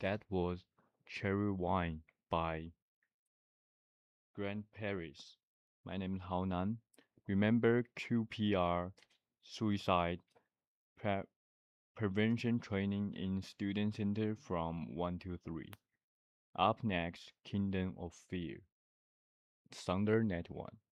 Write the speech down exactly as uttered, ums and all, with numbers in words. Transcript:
That was Cherry Wine by Grant Paris. My name is Hao Nan. Remember Q P R, suicide pre- prevention training in Student Center from one to three. Up next, Kingdom of Fear, Thunder Net one.